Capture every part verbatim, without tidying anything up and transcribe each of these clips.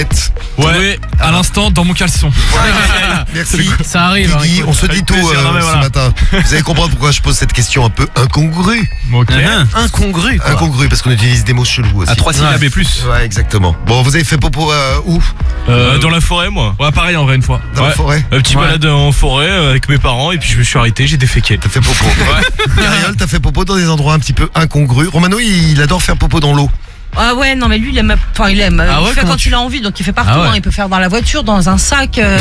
Ouais, à l'instant dans mon caleçon. Merci. Ça arrive. Guigui, hein, on se dit tout plaisir, euh, non, mais ce voilà. matin. Vous allez comprendre pourquoi je pose cette question un peu incongrue. Ok. Incongru quoi. Incongrue parce qu'on utilise des mots chelous aussi. À trois syllabes et plus. Ouais, exactement. Bon, vous avez fait popo euh, où? Euh, dans la forêt, moi. Ouais, pareil en vrai une fois. Dans ouais. la forêt? Un petit Ouais. balade en forêt euh, avec mes parents et puis je me suis arrêté, j'ai déféqué. T'as fait popo. Gariol, t'as fait popo dans des endroits un petit peu incongrus. Romano, il adore faire popo dans l'eau. Ah ouais, non mais lui il aime, enfin il aime, Ah il ouais, fait comment quand tu- il a envie, donc il fait partout, Ah ouais. hein. Il peut faire dans la voiture, dans un sac, euh,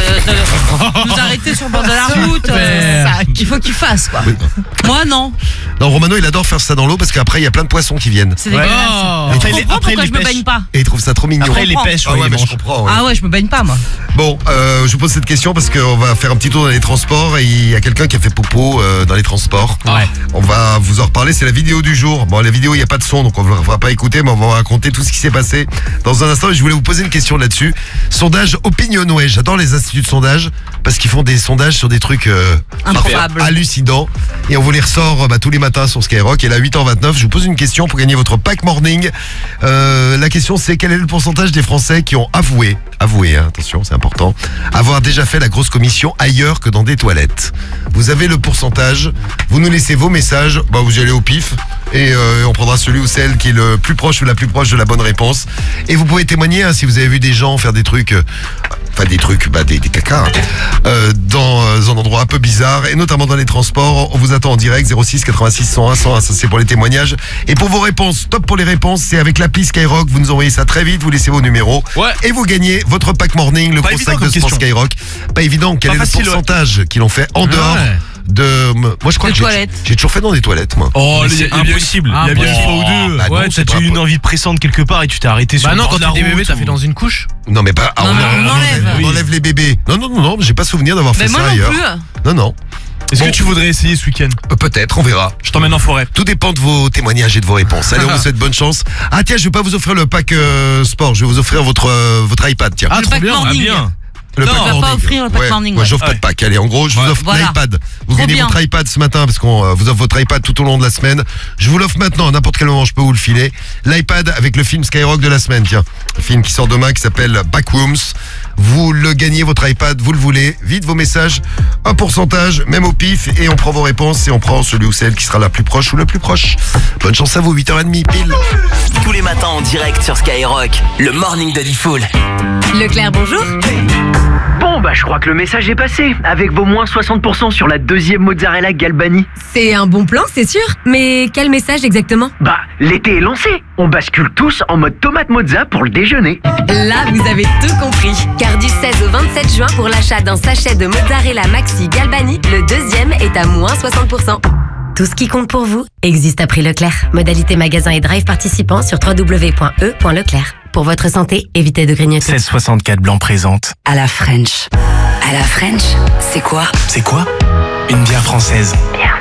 de- nous arrêter sur le bord de la route, euh, Super. il faut qu'il fasse quoi. Oui. Moi non, Non, Romano, il adore faire ça dans l'eau parce qu'après, il y a plein de poissons qui viennent. c'est Ouais. dégueulasse. Oh. Je Après, comprends les- après, pourquoi les je me pêches. baigne pas. Et il trouve ça trop mignon. Après les comprends. pêches, Ah ouais, ouais, ils mais je mangent. comprends. ouais. Ah ouais, je me baigne pas moi. Bon, euh, je vous pose cette question parce qu'on va faire un petit tour dans les transports et il y a quelqu'un qui a fait popo euh, dans les transports. Ouais. On va vous en reparler, c'est la vidéo du jour. Bon, la vidéo, il n'y a pas de son, donc on ne va pas écouter, mais on va vous raconter tout ce qui s'est passé dans un instant. Et je voulais vous poser une question là-dessus. Sondage Opinionway. J'adore les instituts de sondage parce qu'ils font des sondages sur des trucs euh, Improbable. hallucinants. Et on vous les ressort euh, bah, tous les matins sur Skyrock. Et là, huit heures vingt-neuf, je vous pose une question pour gagner votre pack morning. Euh, la question, c'est quel est le pourcentage des Français qui ont avoué, avoué, hein, attention, c'est important, avoir déjà fait la grosse commission ailleurs que dans des toilettes. Vous avez le pourcentage. Vous nous laissez vos messages. Bah, vous y allez au pif. Et euh, on prendra celui ou celle qui est le plus proche ou la plus proche de la bonne réponse. Et vous pouvez témoigner hein, si vous avez vu des gens faire des trucs, euh, enfin des trucs, bah des, des cacas, hein, euh, dans euh, un endroit un peu bizarre et notamment dans les transports. On vous attend en direct zéro six quatre-vingt-six cent un cent un. Ça c'est pour les témoignages. Et pour vos réponses, top pour les réponses, c'est avec l'appli Skyrock. Vous nous envoyez ça très vite. Vous laissez vos numéros Ouais. et vous gagnez votre pack morning, le Pas gros évident sac de comme sport question. Skyrock. Pas évident. Quel Pas est facile, le ouais. pourcentage qu'ils l'ont fait en dehors Ouais. de moi je crois Des que j'ai- toilettes. j'ai toujours fait dans des toilettes moi. Oh, Mais il y a c'est il y a bien impossible. il y a bien une Impossible. fois ou deux. Bah non, ouais, c'est t'as pas eu une po- envie pressante quelque part et tu t'es arrêté sur Bah le non, bord quand de la t'es des route bébés, t'as ou- fait dans une couche. Non mais pas. ah, Non, on, mais en- on enlève. on Oui. enlève les bébés. Non non non non, j'ai pas souvenir d'avoir Mais fait moi ça non ailleurs. plus. Non non. Est-ce Bon. que tu voudrais essayer ce week-end? Euh, Peut-être, on verra. Je t'emmène en forêt. Tout dépend de vos témoignages et de vos réponses. Allez, on vous souhaite bonne chance. Ah tiens, je vais pas vous offrir le pack euh, sport, je vais vous offrir votre euh, votre iPad. Tiens. Ah, Le trop pack bien. Ah morning. bien. Le non, pack on va pas morning. offrir le pack ouais, morning, Moi, ouais. j'offre pas de Ouais. pack. Allez, en gros, je vous Ouais, offre voilà. l'iPad. Vous Trop gagnez bien. votre iPad ce matin parce qu'on euh, vous offre votre iPad tout au long de la semaine. Je vous l'offre maintenant, à n'importe quel moment, je peux vous le filer. L'iPad avec le film Skyrock de la semaine. Tiens, un film qui sort demain qui s'appelle Backrooms. Vous le gagnez, votre iPad, vous le voulez. Vite vos messages, un pourcentage, même au pif, et on prend vos réponses et on prend celui ou celle qui sera la plus proche ou le plus proche. Bonne chance à vous, huit heures trente pile. Tous les matins en direct sur Skyrock, le morning de Diffoul. Leclerc, bonjour. Bon, bah je crois que le message est passé, avec vos moins soixante pour cent sur la deuxième mozzarella Galbani. C'est un bon plan, c'est sûr. Mais quel message exactement? Bah, l'été est lancé, on bascule tous en mode tomate mozza pour le déjeuner. Là, vous avez tout compris. Car du seize au vingt-sept juin, pour l'achat d'un sachet de mozzarella Maxi Galbani, le deuxième est à moins soixante pour cent. Tout ce qui compte pour vous existe à prix Leclerc. Modalité magasin et drive participants sur w w w point e point leclerc. Pour votre santé, évitez de grignoter. seize soixante-quatre blanc présente. À la French. À la French, c'est quoi? C'est quoi? Une bière française. Bière